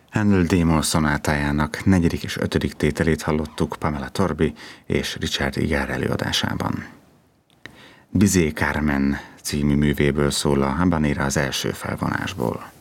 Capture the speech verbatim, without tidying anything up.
Handel D-moll szonátájának negyedik és ötödik tételét hallottuk Pamela Torby és Richard Igar előadásában. Bizet Carmen című művéből szól a Habanera az első felvonásból.